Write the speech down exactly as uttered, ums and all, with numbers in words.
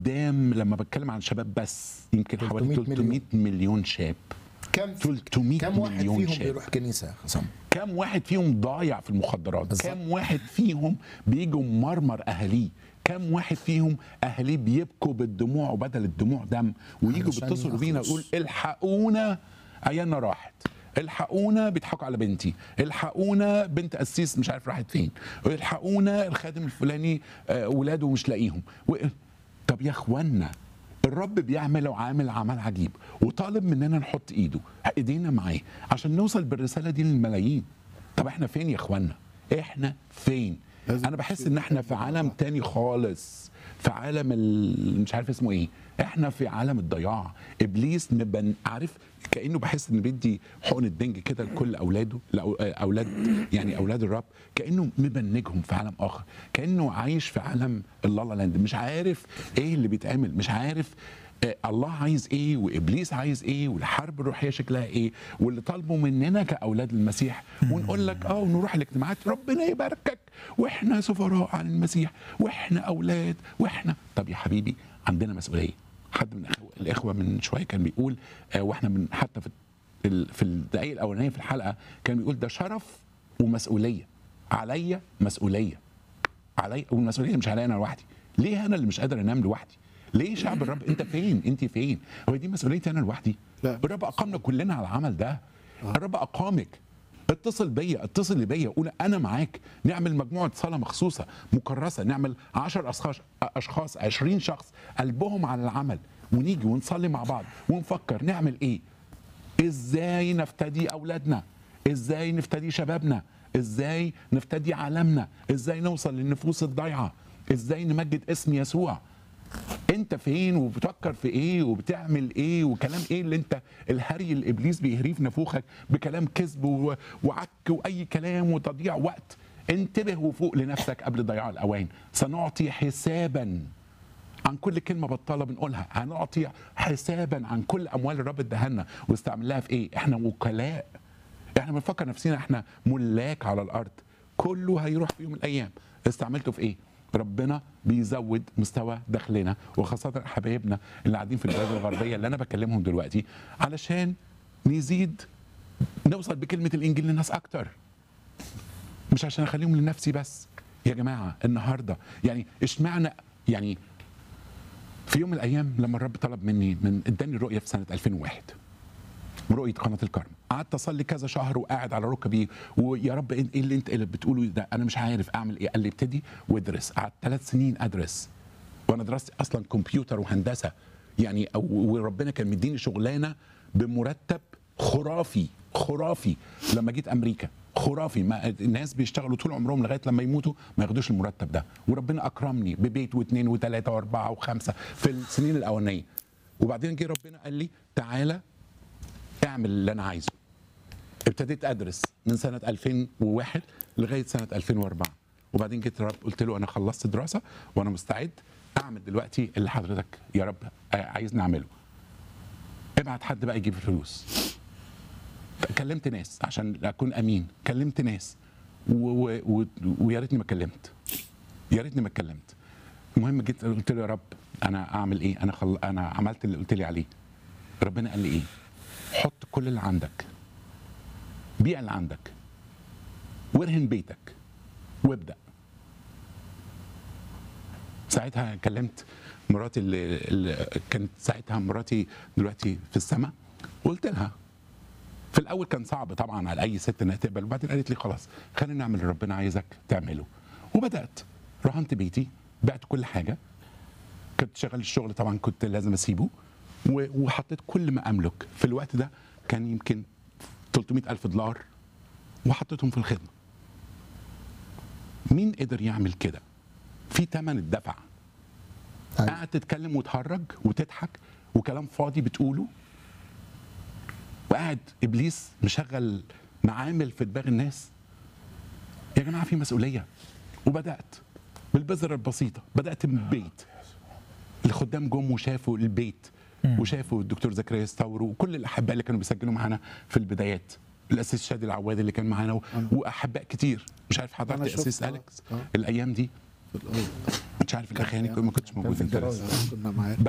قدام لما بتكلم عن شباب بس يمكن حوالي ثلاثمائة مليون شاب. كم ثلاثمائة كم واحد مليون فيهم شاب. بيروح كنيسه يا حسام؟ كم واحد فيهم ضايع في المخدرات؟ بالظبط. كم واحد فيهم بيجوا مرمر اهاليه؟ كم واحد فيهم اهاليه بيبكوا بالدموع وبدل الدموع دم ويجوا علشان بيتصلوا بينا يخلص. يقول الحقونا عيالنا راحت، الحقونا بيضحكوا على بنتي، الحقونا بنت قسيس مش عارف راحت فين، الحقونا الخادم الفلاني آه، ولاده مش لاقيهم و... طب يا اخوانا الرب بيعمل وعامل عمل عجيب وطالب مننا نحط ايده ايدينا معاه عشان نوصل بالرساله دي للملايين. طب احنا فين يا اخوانا؟ احنا فين؟ انا بحس ان احنا في عالم تاني خالص، في عالم ال- مش عارف اسمه ايه، احنا في عالم الضياع. ابليس مبن عارف كانه بحس ان بيدي حقن الدنج كده لكل اولاده، لأو- اولاد يعني اولاد الرب، كانه مبنجهم في عالم اخر، كانه عايش في عالم اللالا لاند، مش عارف ايه اللي بيتعمل، مش عارف آه، الله عايز ايه وابليس عايز ايه والحرب الروحيه شكلها ايه واللي طالبه مننا كاولاد المسيح. ونقول لك اه ونروح الاجتماعات ربنا يباركك واحنا سفراء عن المسيح واحنا اولاد واحنا. طب يا حبيبي عندنا مسؤوليه. حد من الأخوة- الاخوه من شويه كان بيقول آه واحنا من حتى في ال- في الدقائق الاولانيه في الحلقه كان بيقول ده شرف ومسؤوليه، عليا مسؤوليه، علي والمسؤوليه مش عليا انا لوحدي. ليه انا اللي مش قادر انام لوحدي؟ ليه شعب الرب انت فين؟ انت فين؟ هو دي مسؤوليتي انا لوحدي؟ لا. الرب اقامنا كلنا على العمل ده. الرب اقامك. اتصل بيا، اتصل بيا، قول انا معاك. نعمل مجموعه صلاه مخصوصه مكرسه، نعمل عشر اشخاص اشخاص عشرين شخص قلبهم على العمل ونيجي ونصلي مع بعض ونفكر نعمل ايه؟ ازاي نفتدي اولادنا؟ ازاي نفتدي شبابنا؟ ازاي نفتدي عالمنا؟ ازاي نوصل للنفوس الضايعه؟ ازاي نمجد اسم يسوع؟ انت فين وبتفكر في ايه وبتعمل ايه وكلام ايه اللي انت الهري اللي ابليس بيهريه في نافوخك بكلام كذب و- وعك واي كلام وتضييع وقت؟ انتبه وفوق لنفسك قبل ضياع الاوان. سنعطي حسابا عن كل كلمه بطاله بنقولها، هنعطي حسابا عن كل اموال الرب اداها واستعملناها في ايه. احنا وكلاء، احنا بنفكر نفسنا احنا ملاك على الارض، كله هيروح في يوم من الايام. استعملته في ايه؟ ربنا بيزود مستوى دخلنا وخاصه حبايبنا اللي قاعدين في البلاد الغربيه اللي انا بكلمهم دلوقتي علشان نزيد نوصل بكلمه الانجيل للناس اكتر، مش عشان اخليهم لنفسي بس. يا جماعه النهارده يعني اشمعنى يعني في يوم من الايام لما الرب طلب مني من اداني الرؤيه في سنه ألفين وواحد، رؤيه قناه الكرم، قعدت اصلي كذا شهر وقاعد على ركبي ويا رب ايه اللي انت اللي بتقوله ده؟ انا مش عارف اعمل ايه. قال لي ابتدي وادرس. قعدت ثلاث سنين ادرس وانا دراستي اصلا كمبيوتر وهندسه يعني، أو وربنا كان مديني شغلانه بمرتب خرافي خرافي لما جيت امريكا، خرافي. ما الناس بيشتغلوا طول عمرهم لغايه لما يموتوا ما ياخدوش المرتب ده، وربنا اكرمني ببيت واثنين وثلاثه واربعه وخمسه في السنين الاولانيه. وبعدين جه ربنا قال لي تعالى اعمل اللي انا عايزه. ابتديت ادرس من سنه ألفين وواحد لغايه سنه ألفين وأربعة، وبعدين جيت رب قلت له انا خلصت دراسه وانا مستعد اعمل دلوقتي اللي حضرتك يا رب عايزني اعمله. ابعت حد بقى يجيب الفلوس. كلمت ناس عشان اكون امين، كلمت ناس و- و- و- ويا ريتني ما كلمت، يا ريتني ما اتكلمت. المهم جيت قلت له يا رب انا اعمل ايه؟ انا خل... انا عملت اللي قلت لي عليه. ربنا قال لي ايه؟ حط كل اللي عندك، بيع اللي عندك، وارهن بيتك وابدا. ساعتها كلمت مراتي اللي, اللي كانت ساعتها مراتي دلوقتي في السماء، وقلت لها في الاول كان صعب طبعا على اي ست انها تقبل، وبعدين قالت لي خلاص خلينا نعمل اللي ربنا عايزك تعمله. وبدات رهنت بيتي، بعت كل حاجه، كنت شغال الشغل طبعا كنت لازم اسيبه، و- وحطيت كل ما املك. في الوقت ده كان يمكن ثلاثمائة ألف دولار وحطيتهم في الخدمه. مين قدر يعمل كده؟ في ثمن الدفع. أيوة. قاعد تتكلم وتهرج وتضحك وكلام فاضي بتقوله، وقاعد ابليس مشغل معامل في دماغ الناس. يا جماعه في مسؤوليه. وبدات بالبذره البسيطه، بدات من البيت. الخدام جم وشافوا البيت وشافوا الدكتور زكريا ستاور وكل الاحباء اللي كانوا بيسجلوا معانا في البدايات، الاسيس شادي العواد اللي كان معانا و- واحباء كتير. مش عارف أنا حضرتك شفت، اسيس آه. اليكس آه. الايام دي. مش عارف الاخ هاني ما كنتش موجود في انت الجرايد لسه. كنا معاه.